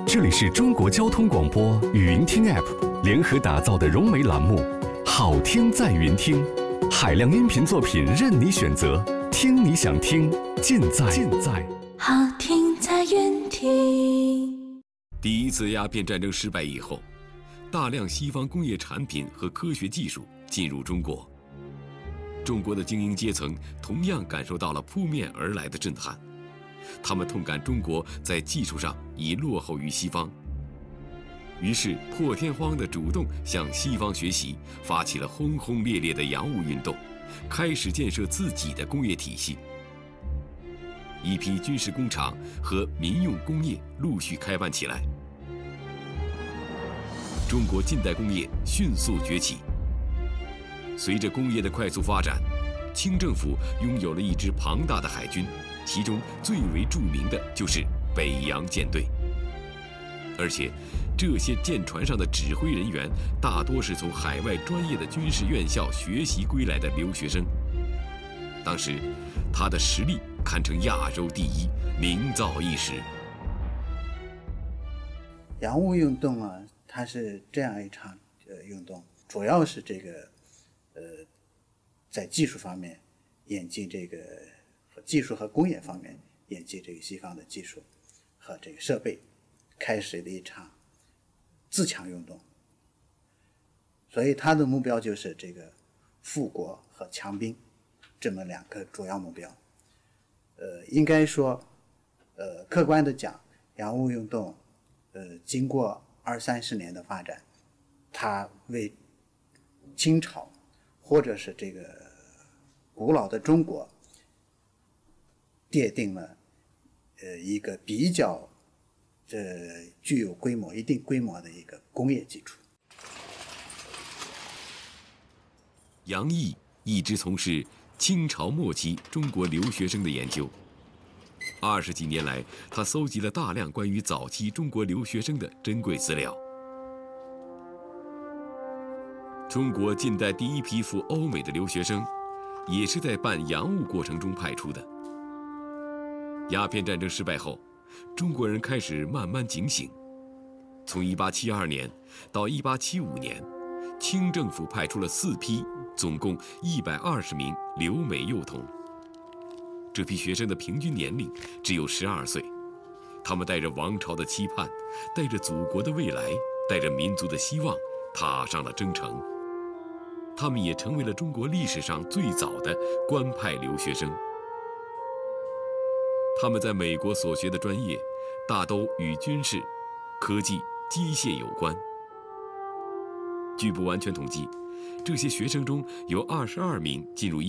这里是中国交通广播语音听 App 联合打造的融媒栏目《好听在云听》，海量音频作品任你选择，听你想听，尽在好听在云听。 第一次鸦片战争失败以后，大量西方工业产品和科学技术进入中国，中国的精英阶层同样感受到了扑面而来的震撼。他们痛感中国在技术上已落后于西方，于是破天荒地主动向西方学习，发起了轰轰烈烈的洋务运动，开始建设自己的工业体系。一批军事工厂和民用工业陆续开办起来，中国近代工业迅速崛起。随着工业的快速发展，清政府拥有了一支庞大的海军，其中最为著名的就是北洋舰队。而且，这些舰船上的指挥人员大多是从海外专业的军事院校学习归来的留学生。当时，他的实力堪称亚洲第一，名噪一时。 洋务运动啊，它是这样一场运动，主要是在技术方面演进技术和工业方面演进西方的技术和设备，开始的一场自强运动。所以它的目标就是富国和强兵这么两个主要目标。应该说，客观的讲，洋务运动经过20-30年的发展，它为清朝或者是古老的中国奠定了一个比较具有一定规模的一个工业基础。 杨毅一直从事清朝末期中国留学生的研究，20几年来，他搜集了大量关于早期中国留学生的珍贵资料。中国近代第一批赴欧美的留学生，也是在办洋务过程中派出的。鸦片战争失败后，中国人开始慢慢警醒。从1872年到1875年，清政府派出了4批，总共120名留美幼童。这批学生的平均年龄只有12岁，他们带着王朝的期盼，带着祖国的未来，带着民族的希望，踏上了征程。他们也成为了中国历史上最早的官派留学生。他们在美国所学的专业，大都与军事、科技、机械有关。据不完全统计，这些学生中有22名进入